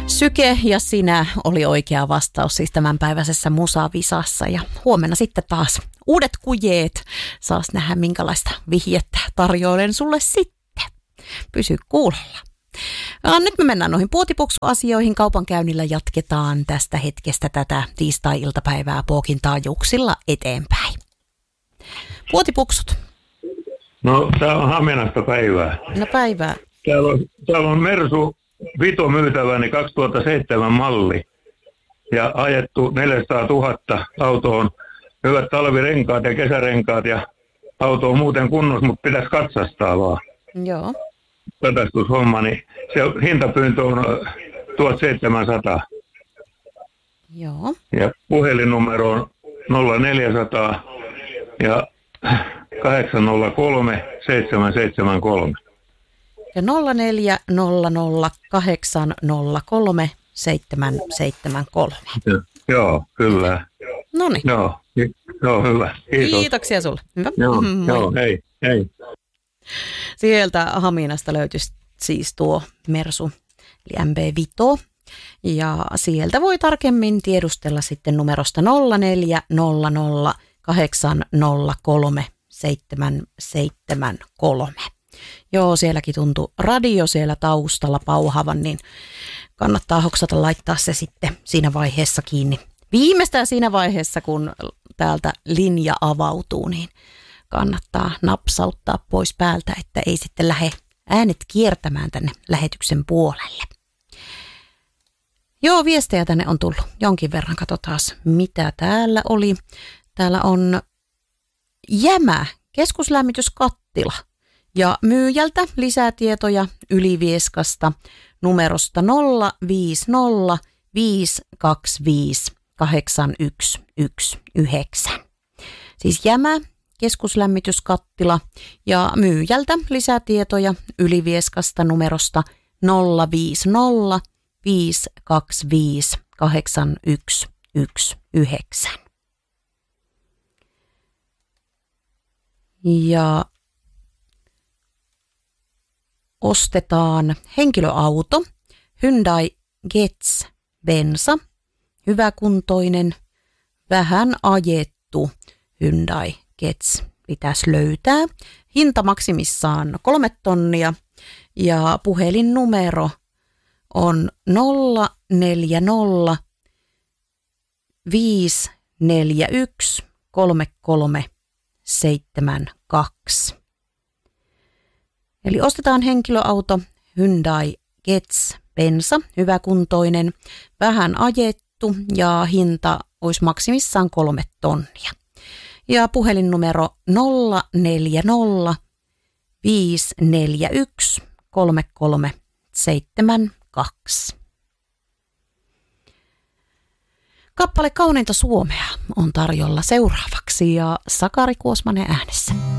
Syke ja sinä oli oikea vastaus siis tämänpäiväisessä musavisassa ja huomenna sitten taas uudet kujeet. Saas nähdä minkälaista vihjettä tarjoilen sulle sitten. Pysy kuulolla. Nyt me mennään noihin puotipuksuasioihin. Kaupankäynnillä jatketaan tästä hetkestä tätä tiistai-iltapäivää Pookin taajuuksilla eteenpäin. Puotipuksut. No, tää on Haminasta päivää. No päivää. Täällä on Mersu Vito myytäväni 2007 malli ja ajettu 400 000 autoon. Hyvät talvirenkaat ja kesärenkaat ja auto on muuten kunnossa, mutta pitäisi katsastaa vaan. Joo. Katastushomma, niin se hintapyyntö on 1700. Joo. Ja puhelinnumero on 0400 ja 803 773. Ja 0400 803 773. Joo, kyllä. Noniin. Joo, hyvä. Kiitos. Kiitoksia sulle. Hyvä. Joo, hei. Sieltä Haminasta löytyisi siis tuo Mersu, eli MB Vito. Ja sieltä voi tarkemmin tiedustella sitten numerosta 0400 803 773. Joo, sielläkin tuntuu radio siellä taustalla pauhavan, niin kannattaa hoksata laittaa se sitten siinä vaiheessa kiinni. Viimeistään siinä vaiheessa, kun täältä linja avautuu, niin kannattaa napsauttaa pois päältä, että ei sitten lähde äänet kiertämään tänne lähetyksen puolelle. Joo, viestejä tänne on tullut jonkin verran. Katsotaan, mitä täällä oli. Täällä on Jämä, keskuslämmityskattila. Ja myyjältä lisätietoja Ylivieskasta numerosta 050 525 8119. Siis Jämä, keskuslämmityskattila ja myyjältä lisätietoja Ylivieskasta numerosta 050 525 8119. Ja ostetaan henkilöauto, Hyundai Getz bensa, hyväkuntoinen, vähän ajettu Hyundai Getz pitäisi löytää. Hinta maksimissaan 3 tonnia ja puhelinnumero on 040 541 3372. Eli ostetaan henkilöauto Hyundai Getz bensa, hyväkuntoinen, vähän ajettu ja hinta olisi maksimissaan 3 tonnia. Ja puhelinnumero 040 541 3372. Kappale Kauneinta Suomea on tarjolla seuraavaksi ja Sakari Kuosmanen äänessä.